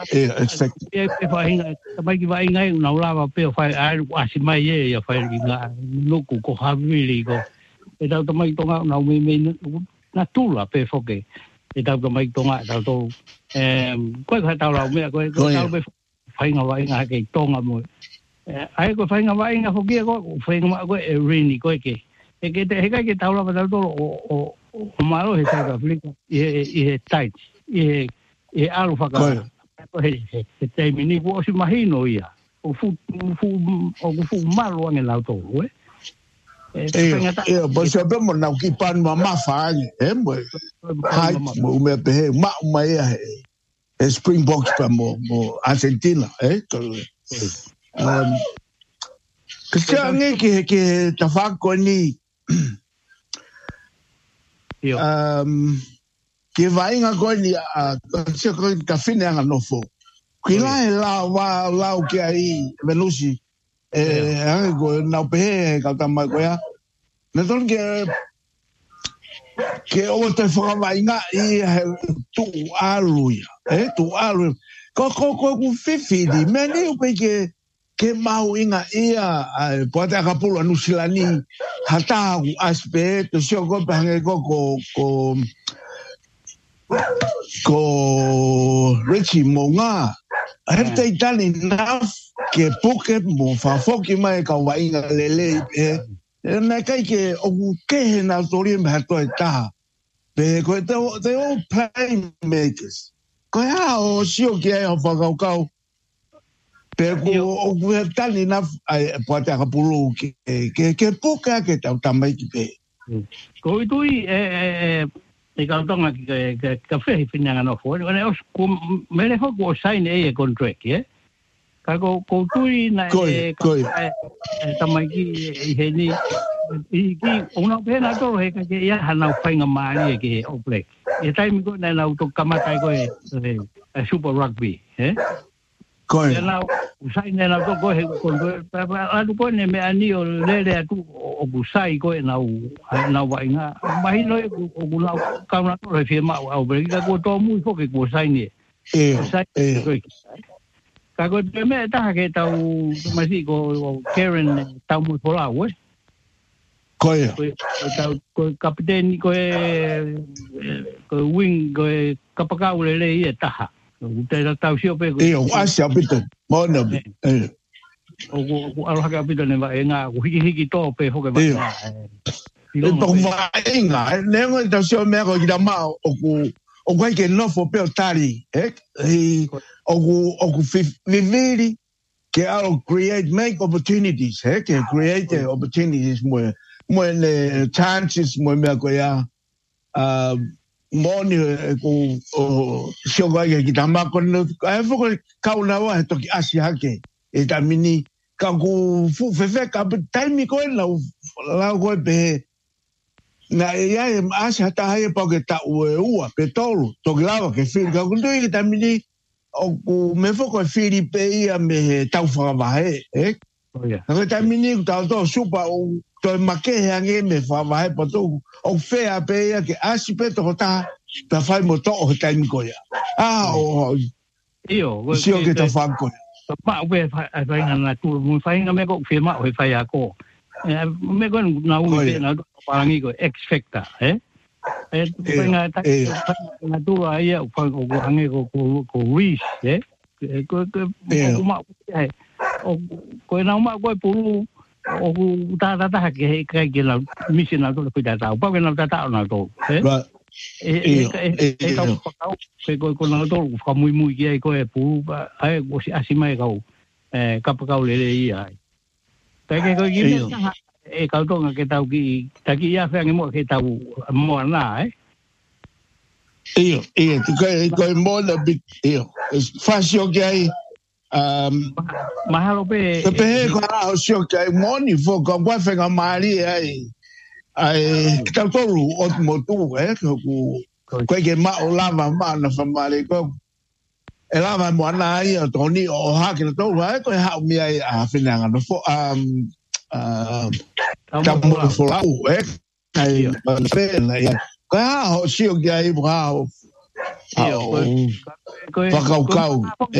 expect. E fai mai ki vai ngai na lava pe fai ai wasi mai e ya fai nga no ko havili ko. E tau mai tonga na me na tula pe foke. E tau mai tonga tau to ko ka tau la me ko tau be fai nga vai nga ke tonga mo. Ai ko fai nga vai nga foke ko fai nga ko e rini ko ke. E ke te heka ke tau la tau to o malo he tau Afrika e tight. E alu faka. He te mini ko si mahino ia. O fu malo nge lau to, But so be mo na ki pan ma fa mo hai mo me pe ma ia Springboks pa mo Argentina Kasi ngi ke tafako ni ke vai nga ko ni se ko ka fine nga no fo ki la o ke ai venusi go na pe ka ta ma ko ya na ton ke o te fo vai nga I tu alu ko fifi di meni o pe ke mau inga ia pode akapulo anusilani hata aspecto sio ko pange ko Richie Monga herte itali enough ke poke mo fa foki mai ka wainga lele na kai ke o ke na tori me hato ta pe ko they all playmakers ko ya o sio ke o fa ka pe ko o tali enough pode akapulo ke poke ke ta mai ki pe ko tui e ka tonga ka fehi finanga no fo ne os ko mele ho ko sign e contract ka ko tui na tamai ki he ni ki ona pena to he ka ya hana fainga mali ke o play e time ko na to kamatai ko super rugby na usai na to ko he ko adu ko ne me ani o lele atu o busai ko na wa inga mai no o bula ka na to re ma o bre ka ko to mu fo ke ko sai ni ka ko te me ta ke tau mai ko Karen tau mu pola we ko kapten ko wing ko kapaka le e ta te tau sio pe o asia pito mo no o alo ka pito ne va nga o hiki to pe ho ke va e to va nga ne ngo ta sio me ko ida ma o kwa ke no fo pe o tari o ku viviri ke ao make opportunities ke create opportunities mo chances mo me ko ya moni ko shoga ki tama ko ai fo ka una wa to ki asia ke e tamini ka ku fu fe ka time ko la ko be na ya asia ta hai pa ke ta u pe tolu to glava ke fil ka ku ndoi tamini o ku me fo ko Filipe ia me tau fa va na tamini ta to super to make hange me fa vai pa to o fe a pe ke asi pe to ta fai mo to o time ko ya o sio ke ta fa ko pa we fa na tu mo fa nga me ko fe ma o fa ya ko me ko na u pe na pa ngi ko X factor nga ta na tu ai fa ko hange ko wish ko ma ko na ma ko pu o ta ke la misi na to ko ta pa ke na ta na to ko na to fa muy ke ko e pu ai ko si asima ka pa le ai ta ke ko ki ka to ke ta ki ya fa ngi mo ke ta mo na ko mo na bit fasio ke mahalo pe ko a sio ke moni fo ko wa fe nga mali ai ta to o mo tu ko ke ma o lava ma na fa mali ko e lava mo na ai to ni o ha ke to wa ko ha mi ai a fina nga fo ta mo fo la ai pe na ya ko a sio ke ai bravo Whakaukau.